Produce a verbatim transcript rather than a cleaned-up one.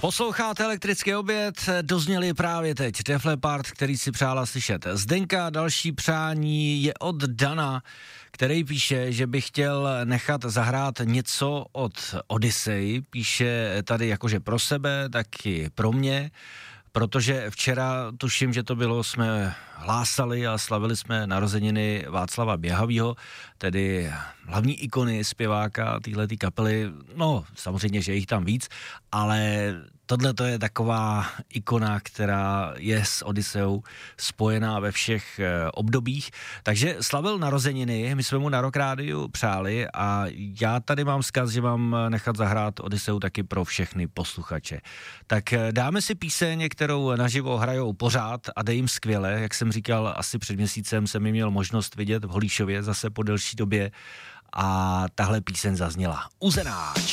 Posloucháte Elektrický oběd, dozněli právě teď Def Leppard, který si přála slyšet Zdenka, další přání je od Dana, který píše, že by chtěl nechat zahrát něco od Odyssey, píše tady jakože pro sebe, taky pro mě, protože včera, tuším, že to bylo, jsme hlásali a slavili jsme narozeniny Václava Běhavýho, tedy hlavní ikony zpěváka téhletý kapely, no samozřejmě, že jich tam víc, ale tohle to je taková ikona, která je s Odyseou spojená ve všech e, obdobích, takže slavil narozeniny, my jsme mu na Rock Rádiu přáli a já tady mám vzkaz, že mám nechat zahrát Odyseu taky pro všechny posluchače. Tak e, dáme si píseň, kterou naživo hrajou pořád a dej jim skvěle, jak jsem říkal, asi před měsícem jsem ji měl možnost vidět v Holíšově zase po delší době a tahle píseň zazněla. Uzenáč.